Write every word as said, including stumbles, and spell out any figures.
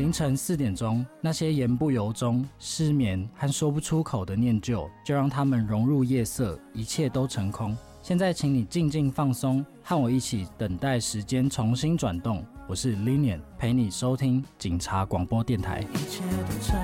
凌晨四点钟，那些言不由衷、失眠和说不出口的念旧，就让它们融入夜色，一切都成空。现在请你静静放松，和我一起等待时间重新转动。我是 Linian， 陪你收听警察广播电台。